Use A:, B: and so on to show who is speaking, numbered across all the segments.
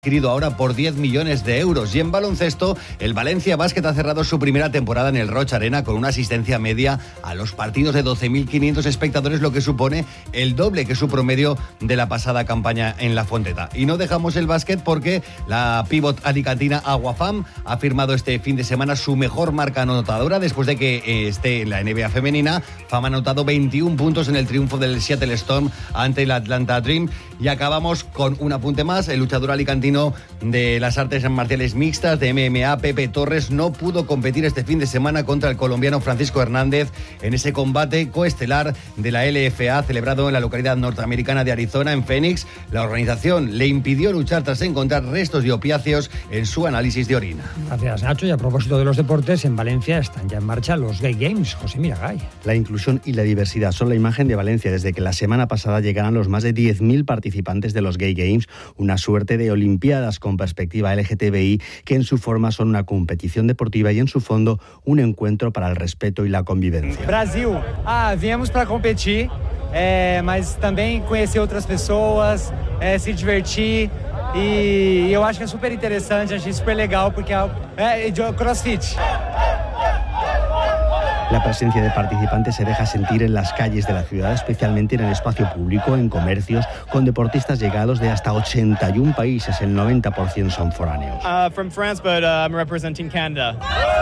A: adquirido ahora por 10 millones de euros. Y en baloncesto, el Valencia Basket ha cerrado su primera temporada en el Roig Arena con una asistencia media a los partidos de 12.500 espectadores, lo que supone el doble que su promedio de la pasada campaña en La Fonteta. Y no dejamos el básquet porque la pívot alicantina Aguafam ha firmado este fin de semana su mejor marca anotadora después de que esté en la NBA femenina. Fam ha anotado 21 puntos en el triunfo del Seattle Storm ante el Atlanta Dream. Y acabamos con un apunte más. El luchador alicantino de las artes marciales mixtas de MMA, Pepe Torres, no pudo competir este fin de semana contra el colombiano Francisco Hernández en ese combate coestelar de la LFA celebrado en la localidad norteamericana de Arizona, en Phoenix. La organización le impidió luchar tras encontrar restos de opiáceos en su análisis de orina.
B: Gracias, Nacho. Y a propósito de los deportes, en Valencia están ya en marcha los Gay Games. José Miragay.
C: La inclusión y la diversidad son la imagen de Valencia desde que la semana pasada llegaran los más de 10.000 participantes de los Gay Games, una suerte de olimpiadas con perspectiva LGTBI que en su forma son una competición deportiva y en su fondo un encuentro para el respeto y la convivencia.
D: Brasil, viemos para competir, mas também conhecer outras pessoas, se divertir. E eu acho que é super interessante, achei super legal porque é CrossFit.
C: La presencia de participantes se deja sentir en las calles de la ciudad, especialmente en el espacio público, en comercios, con deportistas llegados de hasta 81 países, el 90% son foráneos.
E: From France, but I'm representing Canada.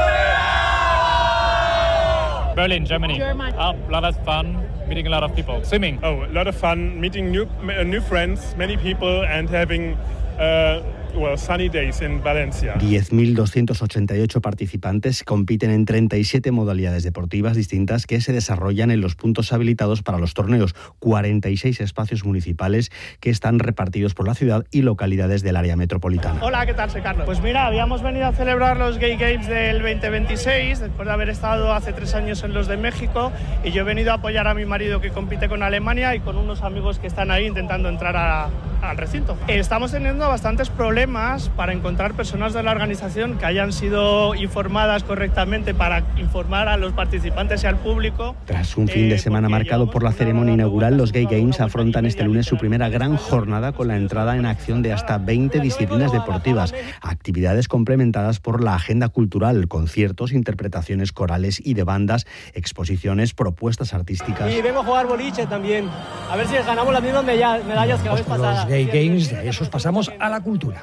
E: Berlin, Germany. A lot of fun, meeting a lot of people. Swimming.
F: Oh, a lot of fun, meeting new friends, many people, and having sunny days in Valencia.
C: 10.288 participantes compiten en 37 modalidades deportivas distintas que se desarrollan en los puntos habilitados para los torneos, 46 espacios municipales que están repartidos por la ciudad y localidades del área metropolitana.
G: Hola, ¿qué tal? Soy Carlos. Pues mira, habíamos venido a celebrar los Gay Games del 2026, después de haber estado hace 3 años en los de México, y yo he venido a apoyar a mi marido que compite con Alemania y con unos amigos que están ahí intentando entrar al recinto. Estamos teniendo bastantes problemas para encontrar personas de la organización que hayan sido informadas correctamente para informar a los participantes y al público.
C: Tras un fin de semana marcado por la ceremonia inaugural, los Gay Games afrontan este lunes su primera gran jornada con la entrada en acción de hasta 20 disciplinas deportivas, actividades complementadas por la agenda cultural, conciertos, interpretaciones corales y de bandas, exposiciones, propuestas artísticas.
G: Y vengo a jugar boliche también, a ver si ganamos las mismas medallas que la vez pasada.
B: Los Gay Games, de esos pasamos a la cultura.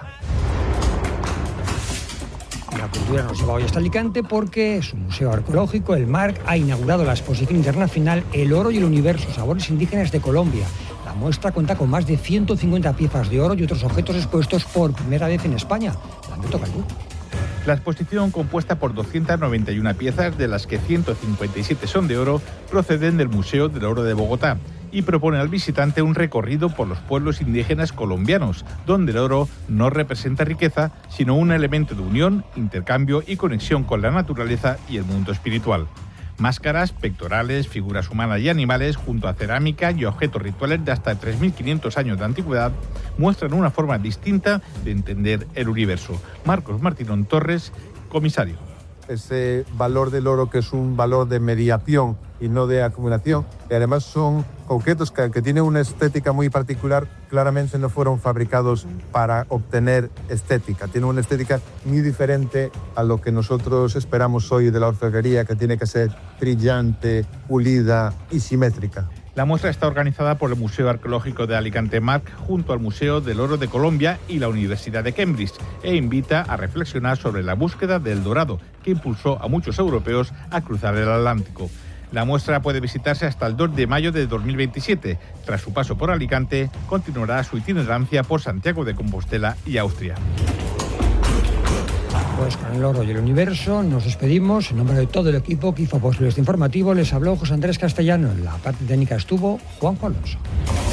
B: La cultura nos lleva hoy hasta Alicante porque su museo arqueológico, el MARC, ha inaugurado la exposición internacional El oro y el universo, sabores indígenas de Colombia. La muestra cuenta con más de 150 piezas de oro y otros objetos expuestos por primera vez en España.
H: La exposición, compuesta por 291 piezas, de las que 157 son de oro, proceden del Museo del Oro de Bogotá y propone al visitante un recorrido por los pueblos indígenas colombianos, donde el oro no representa riqueza, sino un elemento de unión, intercambio y conexión con la naturaleza y el mundo espiritual. Máscaras, pectorales, figuras humanas y animales, junto a cerámica y objetos rituales de hasta 3.500 años de antigüedad, muestran una forma distinta de entender el universo. Marcos Martínón Torres, comisario.
I: Ese valor del oro, que es un valor de mediación y no de acumulación, y además son objetos que tienen una estética muy particular, claramente no fueron fabricados para obtener estética, tienen una estética muy diferente a lo que nosotros esperamos hoy de la orfebrería, que tiene que ser brillante, pulida y simétrica.
H: La muestra está organizada por el Museo Arqueológico de Alicante MARC junto al Museo del Oro de Colombia y la Universidad de Cambridge e invita a reflexionar sobre la búsqueda del dorado que impulsó a muchos europeos a cruzar el Atlántico. La muestra puede visitarse hasta el 2 de mayo de 2027. Tras su paso por Alicante, continuará su itinerancia por Santiago de Compostela y Austria.
B: Pues con el oro y el universo nos despedimos. En nombre de todo el equipo que hizo posible este informativo, les habló José Andrés Castellano. En la parte técnica estuvo Juanjo Alonso.